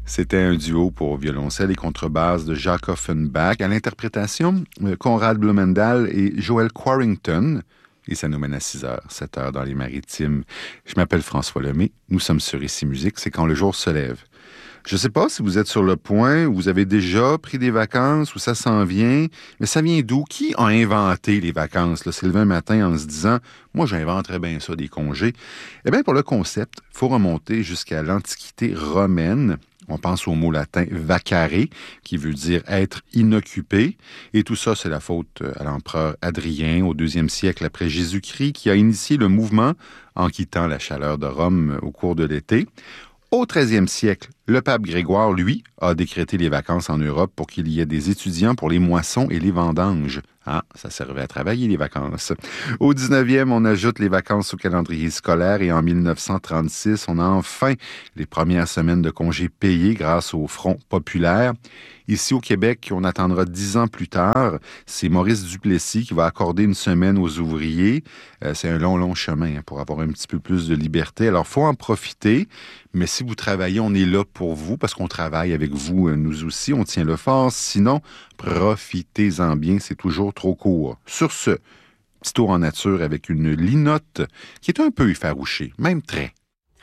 C'était un duo pour violoncelle et contrebasse de Jacques Offenbach à l'interprétation Conrad Blumendahl et Joel Quarrington. Et ça nous mène à 6 heures, 7 heures dans les Maritimes. Je m'appelle François Lemay. Nous sommes sur Ici Musique. C'est quand le jour se lève. Je ne sais pas si vous êtes sur le point, ou vous avez déjà pris des vacances, ou ça s'en vient, mais ça vient d'où? Qui a inventé les vacances? Là, c'est levé un matin en se disant « Moi, j'inventerais bien ça, des congés. » Eh bien, pour le concept, il faut remonter jusqu'à l'Antiquité romaine. On pense au mot latin vacare, qui veut dire être inoccupé. Et tout ça, c'est la faute à l'empereur Hadrien au 2e siècle après Jésus-Christ, qui a initié le mouvement en quittant la chaleur de Rome au cours de l'été. Au 13e siècle, le pape Grégoire, lui, a décrété les vacances en Europe pour qu'il y ait des étudiants pour les moissons et les vendanges. Ah, ça servait à travailler, les vacances. Au 19e, on ajoute les vacances au calendrier scolaire et en 1936, on a enfin les premières semaines de congés payés grâce au Front populaire. Ici au Québec, on attendra 10 ans plus tard. C'est Maurice Duplessis qui va accorder une semaine aux ouvriers. C'est un long, long chemin pour avoir un petit peu plus de liberté. Alors, il faut en profiter. Mais si vous travaillez, on est là pour vous parce qu'on travaille avec vous, nous aussi. On tient le fort. Sinon, profitez-en bien. C'est toujours trop court. Sur ce, petit tour en nature avec une linotte qui est un peu effarouchée, même très.